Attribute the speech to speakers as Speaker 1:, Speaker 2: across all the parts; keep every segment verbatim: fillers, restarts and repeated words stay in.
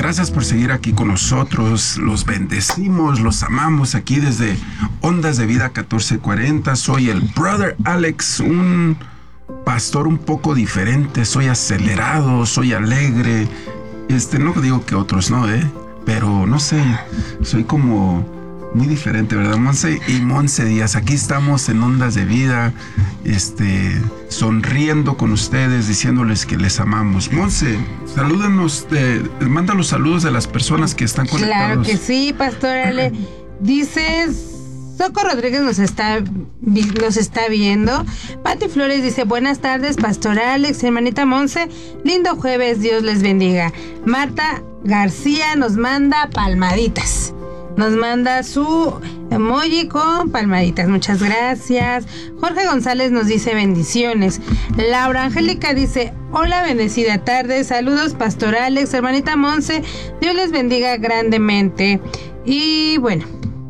Speaker 1: gracias por seguir aquí con nosotros. Los bendecimos, los amamos aquí desde Ondas de Vida catorce cuarenta. Soy el Brother Alex, un pastor un poco diferente. Soy acelerado, soy alegre. Este, no digo que otros no, ¿eh? Pero no sé, soy como muy diferente, ¿verdad, Monse? Y Monse Díaz, aquí estamos en Ondas de Vida, este, sonriendo con ustedes, diciéndoles que les amamos. Monse, salúdanos, de, manda los saludos de las personas que están conectados.
Speaker 2: Claro que sí, Pastor Ale. Dices... Soco Rodríguez nos está, nos está viendo. Pati Flores dice, buenas tardes, Pastor Alex, hermanita Monse, lindo jueves, Dios les bendiga. Marta García nos manda palmaditas. Nos manda su emoji con palmaditas. Muchas gracias. Jorge González nos dice bendiciones. Laura Angélica dice, hola, bendecida tarde. Saludos, Pastor Alex, hermanita Monse. Dios les bendiga grandemente. Y bueno,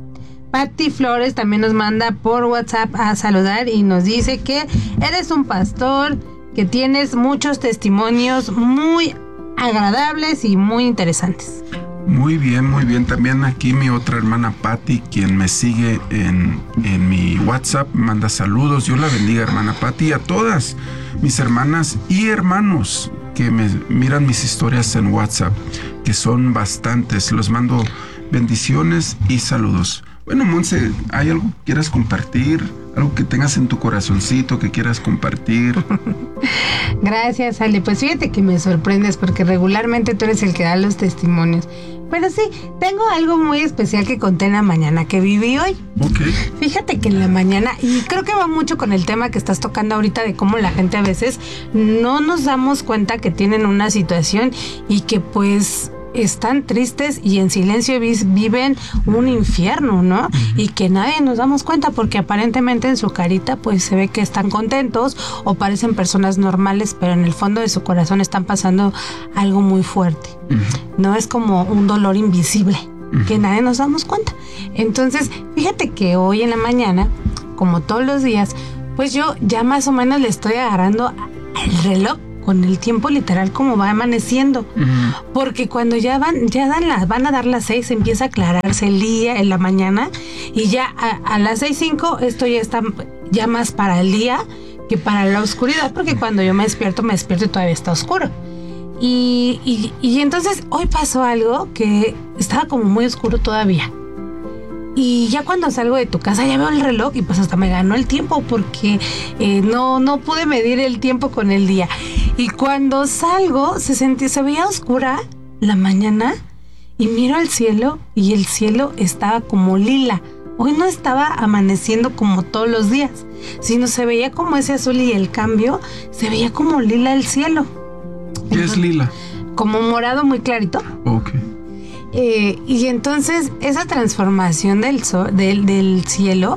Speaker 2: Pati Flores también nos manda por WhatsApp a saludar y nos dice que eres un pastor, que tienes muchos testimonios muy agradables y muy interesantes.
Speaker 1: Muy bien, muy bien. También aquí mi otra hermana Pati, quien me sigue en, en mi WhatsApp, manda saludos. Dios la bendiga, hermana Pati, y a todas mis hermanas y hermanos que me miran mis historias en WhatsApp, que son bastantes. Los mando bendiciones y saludos. Bueno, Monse, ¿hay algo que quieras compartir? ¿Algo que tengas en tu corazoncito que quieras compartir?
Speaker 2: Gracias, Ale. Pues fíjate que me sorprendes porque regularmente tú eres el que da los testimonios. Pero sí, tengo algo muy especial que conté en la mañana que viví hoy.
Speaker 1: Ok.
Speaker 2: Fíjate que en la mañana, y creo que va mucho con el tema que estás tocando ahorita de cómo la gente a veces no nos damos cuenta que tienen una situación y que pues están tristes y en silencio viven un infierno, ¿no? Uh-huh. Y que nadie nos damos cuenta porque aparentemente en su carita pues se ve que están contentos o parecen personas normales, pero en el fondo de su corazón están pasando algo muy fuerte. Uh-huh. No, es como un dolor invisible, uh-huh, que nadie nos damos cuenta. Entonces, fíjate que hoy en la mañana, como todos los días, pues yo ya más o menos le estoy agarrando al reloj con el tiempo literal como va amaneciendo, uh-huh, porque cuando ya van ya dan las van a dar las seis, empieza a aclararse el día en la mañana y ya a, a las seis cinco esto ya está ya más para el día que para la oscuridad, porque cuando yo me despierto me despierto y todavía está oscuro. Y, y, y entonces hoy pasó algo que estaba como muy oscuro todavía. Y ya cuando salgo de tu casa ya veo el reloj y pues hasta me ganó el tiempo porque eh, no, no pude medir el tiempo con el día. Y cuando salgo se sentía, se veía oscura la mañana y miro al cielo y el cielo estaba como lila. Hoy no estaba amaneciendo como todos los días, sino se veía como ese azul y el cambio, se veía como lila el cielo.
Speaker 1: ¿Qué Entonces, es lila?
Speaker 2: Como morado muy clarito.
Speaker 1: Ok.
Speaker 2: Eh, y entonces esa transformación del, sol, del, del cielo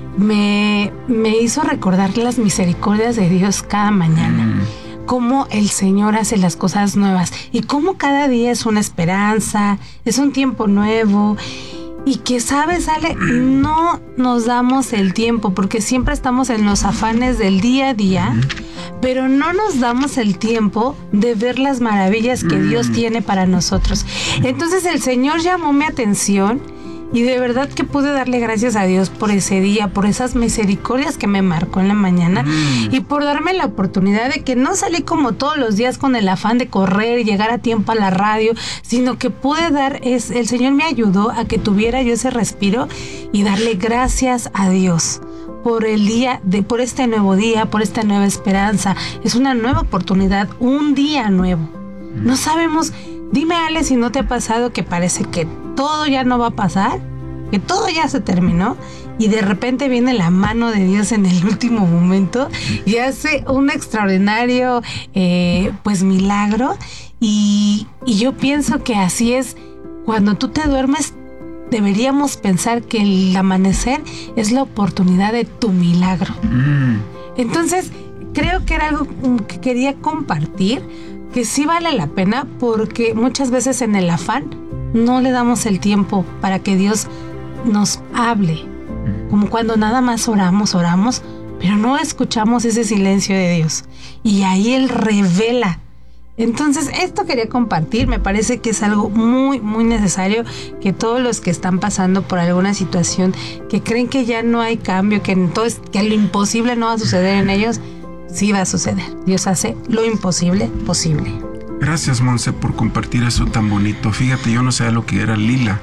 Speaker 2: me, me hizo recordar las misericordias de Dios cada mañana. Mm. Cómo el Señor hace las cosas nuevas y cómo cada día es una esperanza, es un tiempo nuevo. Y que, ¿sabes, Ale? No nos damos el tiempo porque siempre estamos en los afanes del día a día, pero no nos damos el tiempo de ver las maravillas que Dios tiene para nosotros. Entonces el Señor llamó mi atención y de verdad que pude darle gracias a Dios por ese día, por esas misericordias que me marcó en la mañana mm. y por darme la oportunidad de que no salí como todos los días con el afán de correr y llegar a tiempo a la radio, sino que pude dar, es, el Señor me ayudó a que tuviera yo ese respiro y darle gracias a Dios por el día, de, por este nuevo día, por esta nueva esperanza. Es una nueva oportunidad, un día nuevo. Mm. No sabemos, dime, Ale, si no te ha pasado que parece que todo ya no va a pasar, que todo ya se terminó y de repente viene la mano de Dios en el último momento y hace un extraordinario eh, pues milagro y, y yo pienso que así es cuando tú te duermes. Deberíamos pensar que el amanecer es la oportunidad de tu milagro. Mm. Entonces creo que era algo que quería compartir, que sí vale la pena porque muchas veces en el afán no le damos el tiempo para que Dios nos hable. Como cuando nada más oramos, oramos, pero no escuchamos ese silencio de Dios. Y ahí Él revela Entonces, esto quería compartir, me parece que es algo muy, muy necesario que todos los que están pasando por alguna situación, que creen que ya no hay cambio, que, entonces, que lo imposible no va a suceder en ellos, sí va a suceder. Dios hace lo imposible posible.
Speaker 1: Gracias, Monse, por compartir eso tan bonito. Fíjate, yo no sabía lo que era lila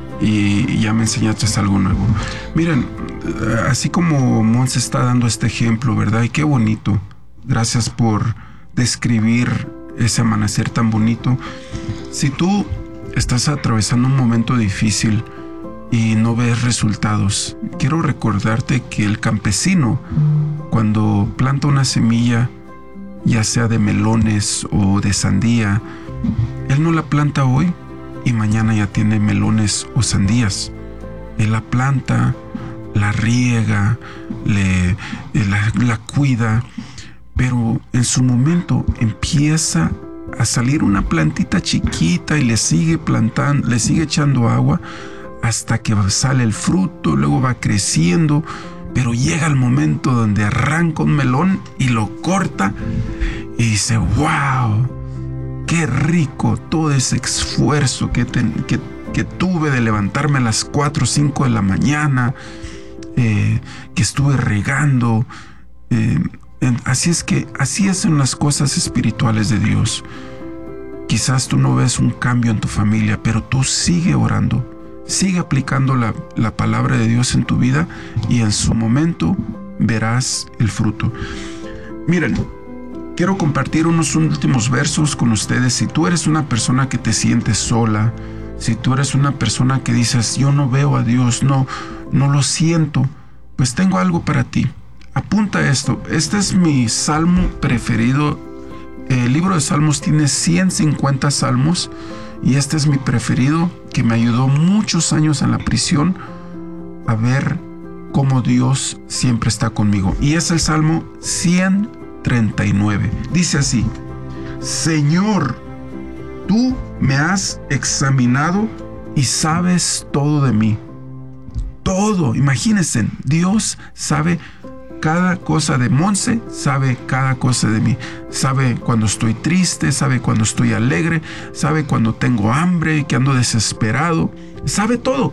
Speaker 1: y ya me enseñaste algo nuevo. Miren, así como Monse está dando este ejemplo, ¿verdad? Y qué bonito. Gracias por describir ese amanecer tan bonito. Si tú estás atravesando un momento difícil y no ves resultados, quiero recordarte que el campesino, cuando planta una semilla, ya sea de melones o de sandía, él no la planta hoy y mañana ya tiene melones o sandías. Él la planta, la riega, le, la, la cuida, pero en su momento empieza a salir una plantita chiquita y le sigue plantando, le sigue echando agua hasta que sale el fruto, luego va creciendo, pero llega el momento donde arranca un melón y lo corta y dice, wow, qué rico todo ese esfuerzo que, te, que, que tuve de levantarme a las cuatro o cinco de la mañana, eh, que estuve regando. Eh, Así es que, así es en las cosas espirituales de Dios. Quizás tú no ves un cambio en tu familia, pero tú sigue orando, sigue aplicando la, la palabra de Dios en tu vida y en su momento verás el fruto. Miren, quiero compartir unos últimos versos con ustedes. Si tú eres una persona que te sientes sola, si tú eres una persona que dices, yo no veo a Dios, no, no lo siento, pues tengo algo para ti. Apunta esto, este es mi salmo preferido. El libro de Salmos tiene ciento cincuenta salmos y este es mi preferido, que me ayudó muchos años en la prisión a ver cómo Dios siempre está conmigo. Y es el Salmo ciento treinta y nueve. Dice así: Señor, tú me has examinado y sabes todo de mí. Todo, imagínense, Dios sabe cada cosa de Monse, sabe cada cosa de mí. Sabe cuando estoy triste, sabe cuando estoy alegre, sabe cuando tengo hambre y que ando desesperado. Sabe todo.